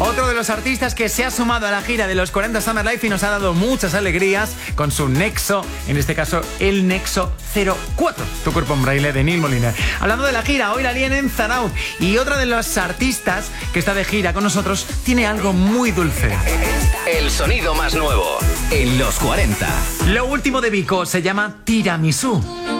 Otro de los artistas que se ha sumado a la gira de los 40 Summer Life y nos ha dado muchas alegrías con su Nexo, en este caso el Nexo 04, Tu cuerpo en braille, de Neil Moliner. Hablando de la gira, hoy la líen en Zarauz, y otra de los artistas que está de gira con nosotros tiene algo muy dulce. El sonido más nuevo en los 40. Lo último de Vico se llama Tiramisú.